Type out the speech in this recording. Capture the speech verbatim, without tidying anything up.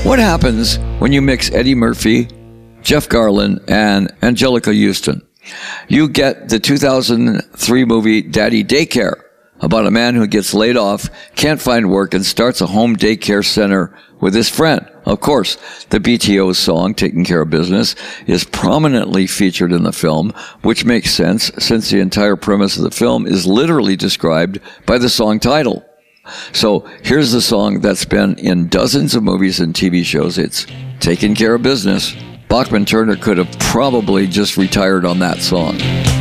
What happens when you mix Eddie Murphy, Jeff Garlin, and Angelica Houston? You get the two thousand three movie Daddy Daycare, about a man who gets laid off, can't find work, and starts a home daycare center with his friend. Of course, the B T O song, Taking Care of Business, is prominently featured in the film, which makes sense since the entire premise of the film is literally described by the song title. So here's the song that's been in dozens of movies and T V shows. It's Taking Care of Business. Bachman Turner could have probably just retired on that song.